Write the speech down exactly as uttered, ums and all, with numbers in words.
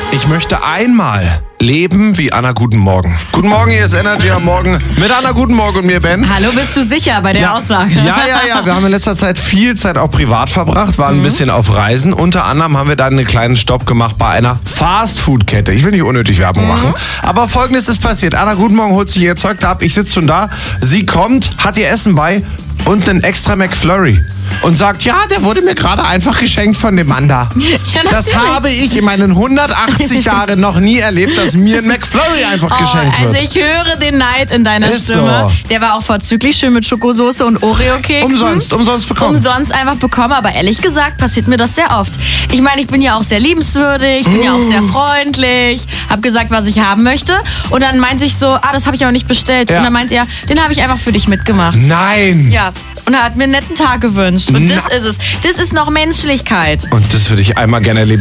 Ich möchte einmal leben wie Anna Guten Morgen. Guten Morgen, hier ist Energy am Morgen mit Anna Guten Morgen und mir, Ben. Hallo, bist du sicher bei der ja. Aussage? Ja, ja, ja. Wir haben in letzter Zeit viel Zeit auch privat verbracht, waren mhm. ein bisschen auf Reisen. Unter anderem haben wir dann einen kleinen Stopp gemacht bei einer Fast-Food-Kette. Ich will nicht unnötig Werbung mhm. machen. Aber Folgendes ist passiert. Anna Guten Morgen holt sich ihr Zeug ab. Ich sitze schon da. Sie kommt, hat ihr Essen bei und einen extra McFlurry. Und sagt, ja, der wurde mir gerade einfach geschenkt von dem Mann da. Ja, das habe ich in meinen hundertachtzig Jahren noch nie erlebt, dass mir ein McFlurry einfach oh, geschenkt wird. Also ich höre den Neid in deiner Ist Stimme. So. Der war auch vorzüglich schön mit Schokosoße und Oreo-Keksen. Umsonst, umsonst bekommen. Umsonst einfach bekommen, aber ehrlich gesagt passiert mir das sehr oft. Ich meine, ich bin ja auch sehr liebenswürdig, bin mm. ja auch sehr freundlich, habe gesagt, was ich haben möchte. Und dann meinte ich so, ah, das habe ich auch nicht bestellt. Ja. Und dann meint er, den habe ich einfach für dich mitgemacht. Nein. Ja. Und er hat mir einen netten Tag gewünscht. Und das ist es. Das ist noch Menschlichkeit. Und das würde ich einmal gerne erleben.